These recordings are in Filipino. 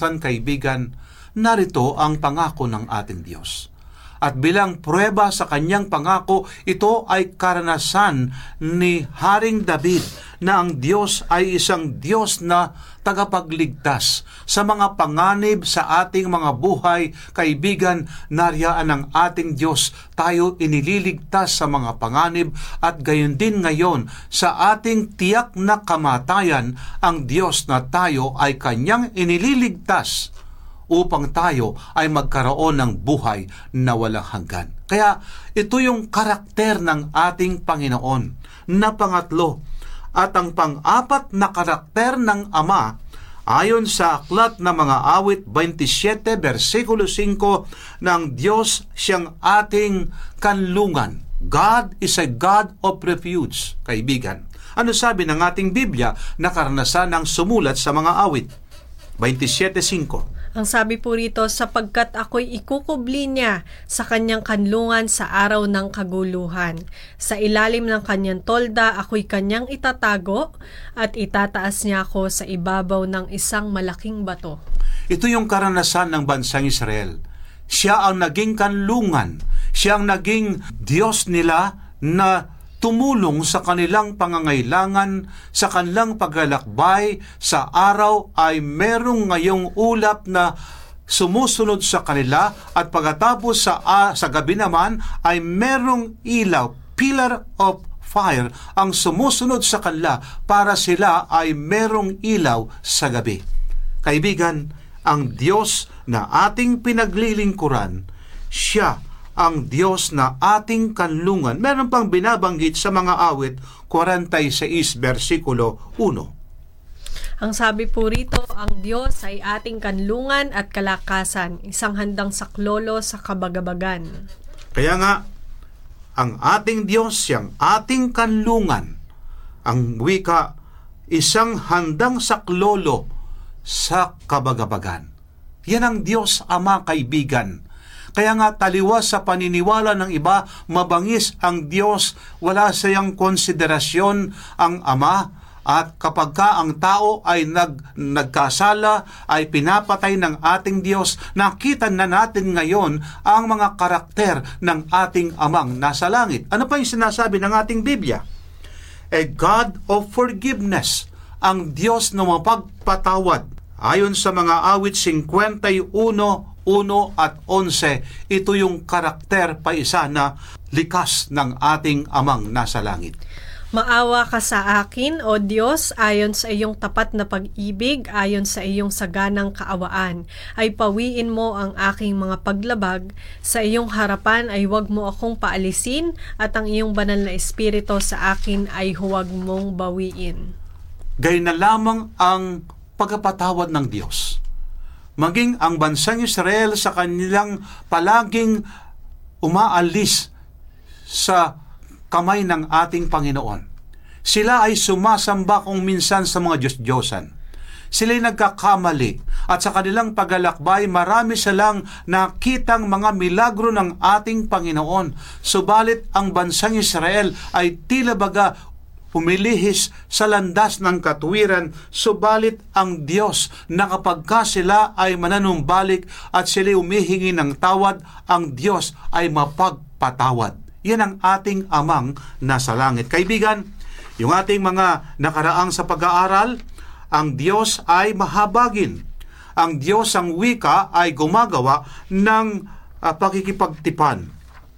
kalikasan, kaibigan, narito ang pangako ng ating Diyos. At bilang pruweba sa kanyang pangako, ito ay karanasan ni Haring David na ang Diyos ay isang Diyos na tagapagligtas sa mga panganib sa ating mga buhay. Kaibigan, nariyaan ng ating Diyos, tayo inililigtas sa mga panganib, at gayon din ngayon sa ating tiyak na kamatayan, ang Diyos na tayo ay kanyang inililigtas upang tayo ay magkaroon ng buhay na walang hanggan. Kaya ito yung karakter ng ating Panginoon na pangatlo. At ang pang-apat na karakter ng Ama, ayon sa aklat ng mga awit 27, versikulo 5, ng Diyos siyang ating kanlungan. God is a God of refuge, kaibigan. Ano sabi ng ating Biblia na karanasan ng sumulat sa mga awit? 27:5. Ang sabi po rito, sapagkat ako'y ikukubli niya sa kanyang kanlungan sa araw ng kaguluhan. Sa ilalim ng kanyang tolda, ako'y kanyang itatago at itataas niya ako sa ibabaw ng isang malaking bato. Ito yung karanasan ng bansang Israel. Siya ang naging kanlungan. Siya ang naging Diyos nila na tumulong sa kanilang pangangailangan, sa kanilang paglalakbay. Sa araw ay merong ngayong ulap na sumusunod sa kanila, at pagkatapos sa gabi naman ay merong ilaw, pillar of fire, ang sumusunod sa kanila para sila ay merong ilaw sa gabi. Kaibigan, ang Diyos na ating pinaglilingkuran, siya ang Diyos na ating kanlungan. Meron pang binabanggit sa mga awit 46, versikulo 1. Ang sabi po rito, ang Diyos ay ating kanlungan at kalakasan, isang handang saklolo sa kabagabagan. Kaya nga, ang ating Diyos, siyang ating kanlungan. Ang wika, isang handang saklolo sa kabagabagan. Yan ang Diyos Ama, kaibigan. Kaya nga taliwas sa paniniwala ng iba, mabangis ang Diyos, wala siyang konsiderasyon ang Ama, at kapag ka ang tao ay nagkasala, ay pinapatay ng ating Diyos. Nakita na natin ngayon ang mga karakter ng ating Amang nasa langit. Ano pa yung sinasabi ng ating Biblia? A God of forgiveness, ang Diyos na mapagpatawad. Ayon sa mga awit 51, 1 at 11, ito yung karakter pa isa na likas ng ating Amang nasa langit. Maawa ka sa akin, O Diyos, ayon sa iyong tapat na pag-ibig, ayon sa iyong saganang kaawaan. Ay pawiin mo ang aking mga paglabag, sa iyong harapan ay huwag mo akong paalisin, at ang iyong banal na espiritu sa akin ay huwag mong bawiin. Gayun na lamang ang pagkapatawad ng Diyos. Maging ang bansang Israel sa kanilang palaging umaalis sa kamay ng ating Panginoon. Sila ay sumasamba kung minsan sa mga Diyos-Diyosan. Sila'y nagkakamali, at sa kanilang paglalakbay, marami silang nakitang mga milagro ng ating Panginoon. Subalit ang bansang Israel ay tila baga humilihis sa landas ng katuwiran, subalit ang Diyos na kapag ka sila ay mananumbalik at sila humihingi ng tawad, ang Diyos ay mapagpatawad. Yan ang ating Amang nasa langit. Kaibigan, yung ating mga nakaraang sa pag-aaral, ang Diyos ay mahabagin. Ang Diyos, ang wika, ay gumagawa ng pakikipagtipan.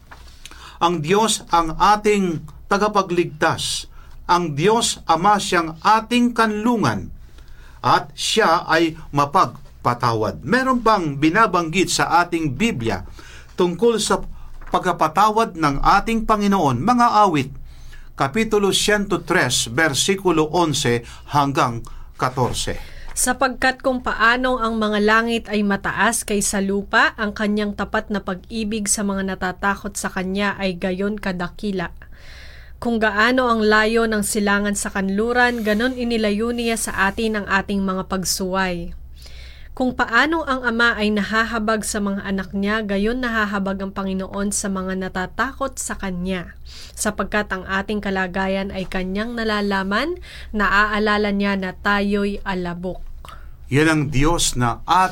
Ang Diyos ang ating tagapagligtas. Ang Diyos Ama siyang ating kanlungan, at siya ay mapagpatawad. Meron bang binabanggit sa ating Biblia tungkol sa pagpapatawad ng ating Panginoon? Mga awit, Kapitulo 103, versikulo 11 hanggang 14. Sapagkat kung paano ang mga langit ay mataas kaysa lupa, ang kanyang tapat na pag-ibig sa mga natatakot sa kanya ay gayon kadakila. Kung gaano ang layo ng silangan sa kanluran, ganon inilayo niya sa atin ang ating mga pagsuway. Kung paano ang Ama ay nahahabag sa mga anak niya, gayon nahahabag ang Panginoon sa mga natatakot sa Kanya. Sapagkat ang ating kalagayan ay Kanyang nalalaman, naaalala niya na tayo'y alabok. Yan ang Diyos na